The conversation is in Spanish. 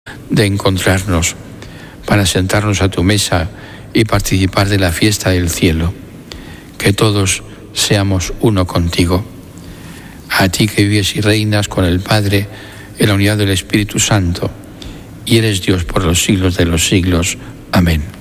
de encontrarnos para sentarnos a tu mesa y participar de la fiesta del cielo. Que todos seamos uno contigo. A ti que vives y reinas con el Padre en la unidad del Espíritu Santo, y eres Dios por los siglos de los siglos. Amén.